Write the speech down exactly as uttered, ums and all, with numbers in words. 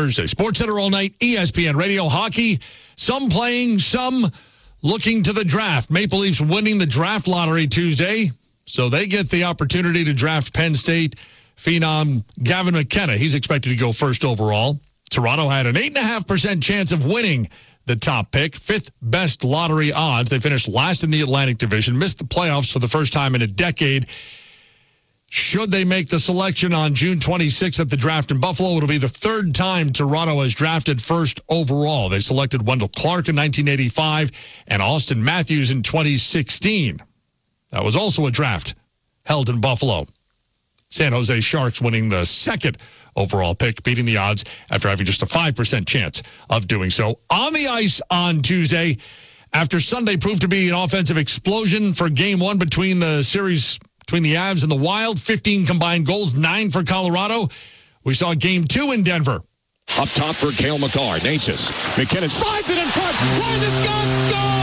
Thursday. SportsCenter all night, E S P N Radio. Hockey, some playing, some looking to the draft. Maple Leafs winning the draft lottery Tuesday, so they get the opportunity to draft Penn State phenom Gavin McKenna. He's expected to go first overall. Toronto had an eight point five percent chance of winning the top pick, fifth best lottery odds. They finished last in the Atlantic Division, missed the playoffs for the first time in a decade. Should they make the selection on June twenty-sixth at the draft in Buffalo, it'll be the third time Toronto has drafted first overall. They selected Wendell Clark in nineteen eighty-five and Austin Matthews in twenty sixteen. That was also a draft held in Buffalo. San Jose Sharks winning the second overall pick, beating the odds after having just a five percent chance of doing so. On the ice on Tuesday, after Sunday proved to be an offensive explosion for game one between the series between the Avs and the Wild, fifteen combined goals, nine for Colorado. We saw game two in Denver. Up top for Cale Makar. Necas. McKinnon slides it in front. Right, it's gone. Score!